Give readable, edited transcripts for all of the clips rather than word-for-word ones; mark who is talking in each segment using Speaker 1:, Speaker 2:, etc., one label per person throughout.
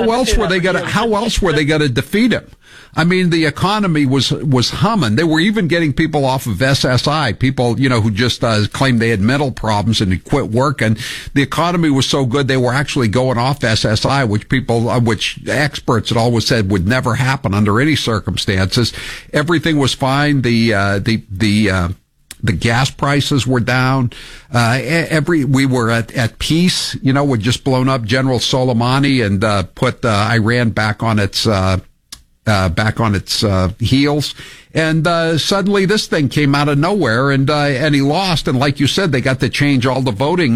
Speaker 1: how else were they going to defeat him? I mean, the economy was humming. They were even getting people off of SSI, people, who just claimed they had mental problems and had quit working. The economy was so good they were actually going off SSI, which experts had always said would never happen under any circumstances. Everything was fine. The gas prices were down. We were at peace, with just blown up General Soleimani and put Iran back on its heels. And suddenly this thing came out of nowhere, and he lost. And like you said, they got to change all the voting.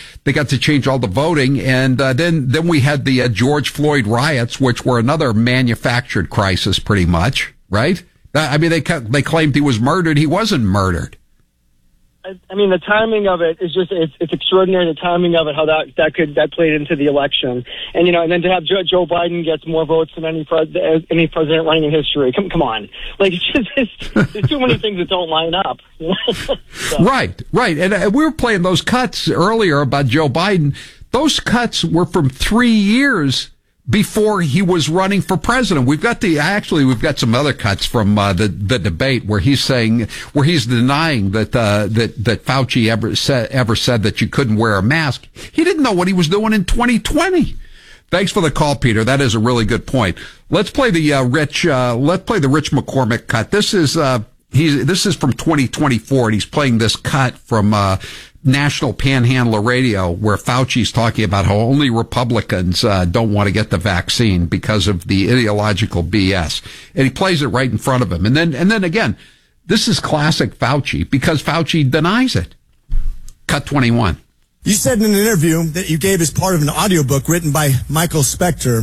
Speaker 1: And then we had the George Floyd riots, which were another manufactured crisis, pretty much, right? I mean, they claimed he was murdered. He wasn't murdered.
Speaker 2: I mean, the timing of it is just, it's extraordinary, the timing of it, how that played into the election. And, and then to have Joe Biden gets more votes than any president running in history. Come on. Like, there's too many things that don't line up. So.
Speaker 1: Right. And we were playing those cuts earlier about Joe Biden. Those cuts were from 3 years before he was running for president. We've got some other cuts from the debate where he's denying that Fauci ever said that you couldn't wear a mask. He didn't know what he was doing in 2020. Thanks for the call, Peter. That is a really good point. Let's play the Rich McCormick cut. This is from 2024, and he's playing this cut from National Panhandler Radio, where Fauci's talking about how only Republicans don't want to get the vaccine because of the ideological BS, and he plays it right in front of him. And then again, this is classic Fauci because Fauci denies it. Cut 21.
Speaker 3: You said in an interview that you gave as part of an audiobook written by Michael Specter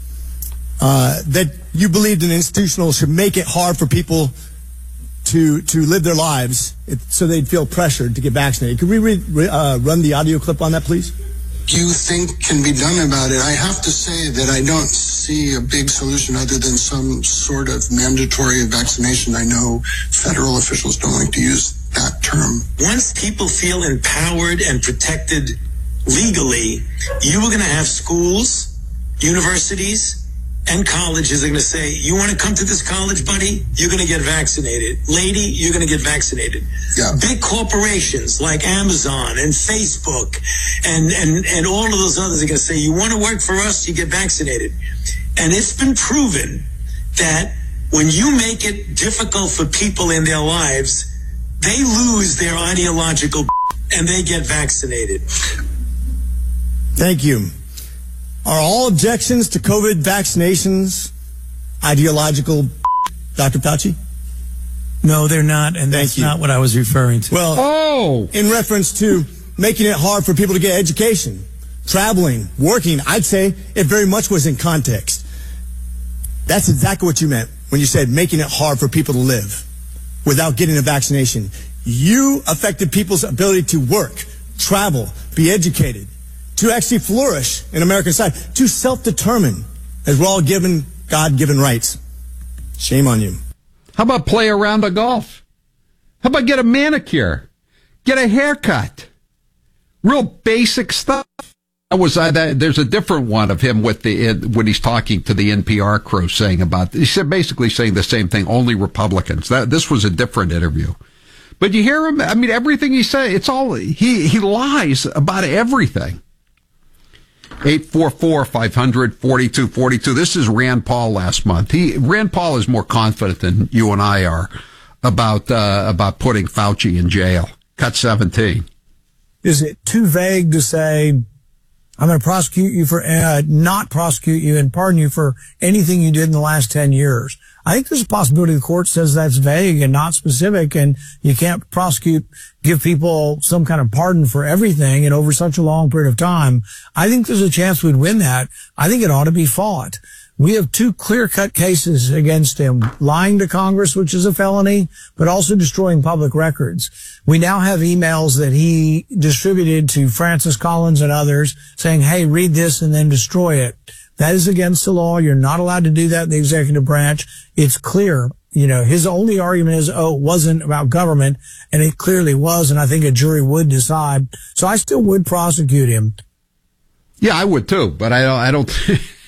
Speaker 3: that you believed an institutional should make it hard for people to live their lives so they'd feel pressured to get vaccinated. Could we run the audio clip on that, please?
Speaker 4: You think can be done about it? I have to say that I don't see a big solution other than some sort of mandatory vaccination. I know federal officials don't like to use that term.
Speaker 5: Once people feel empowered and protected legally, you are going to have schools, universities, and colleges are going to say, you want to come to this college, buddy? You're going to get vaccinated. Lady, you're going to get vaccinated.
Speaker 4: Yeah.
Speaker 5: Big corporations like Amazon and Facebook and all of those others are going to say, you want to work for us? You get vaccinated. And it's been proven that when you make it difficult for people in their lives, they lose their ideological and they get vaccinated.
Speaker 3: Thank you. Are all objections to COVID vaccinations ideological, Dr. Fauci?
Speaker 6: No, they're not, and that's not what I was referring to.
Speaker 3: Well, in reference to making it hard for people to get education, traveling, working, I'd say it very much was in context. That's exactly what you meant when you said making it hard for people to live without getting a vaccination. You affected people's ability to work, travel, be educated, to actually flourish in American society, to self-determine, as we're all given God-given rights. Shame on you.
Speaker 1: How about play a round of golf? How about get a manicure? Get a haircut? Real basic stuff. There's a different one of him when he's talking to the NPR crew basically saying the same thing, only Republicans. This was a different interview. But you hear him, I mean, everything he says, it's all, he lies about everything. 844-500-4242. This is Rand Paul last month. Rand Paul is more confident than you and I are about putting Fauci in jail. Cut 17.
Speaker 6: Is it too vague to say, I'm going to prosecute you for, not prosecute you and pardon you for anything you did in the last 10 years? I think there's a possibility the court says that's vague and not specific, and you can't give people some kind of pardon for everything and over such a long period of time. I think there's a chance we'd win that. I think it ought to be fought. We have two clear-cut cases against him, lying to Congress, which is a felony, but also destroying public records. We now have emails that he distributed to Francis Collins and others saying, hey, read this and then destroy it. That is against the law. You're not allowed to do that in the executive branch. It's clear. His only argument is, it wasn't about government, and it clearly was, and I think a jury would decide. So I still would prosecute him.
Speaker 1: Yeah, I would too, but I don't